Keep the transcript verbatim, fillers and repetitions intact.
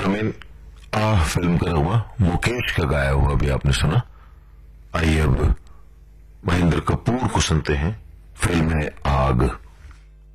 समीन आ film का हुआ मुकेश का गाया हुआ भी आपने सुना। आइए अब महेंद्र कपूर को सुनते हैं, फिल्म है आग।